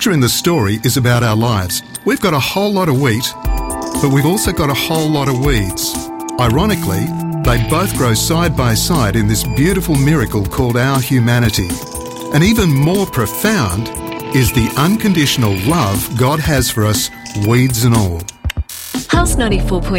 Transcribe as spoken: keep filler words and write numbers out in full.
In the story is about our lives. We've got a whole lot of wheat, but we've also got a whole lot of weeds. Ironically, they both grow side by side in this beautiful miracle called our humanity. And even more profound is the unconditional love God has for us, weeds and all. Pulse ninety-four point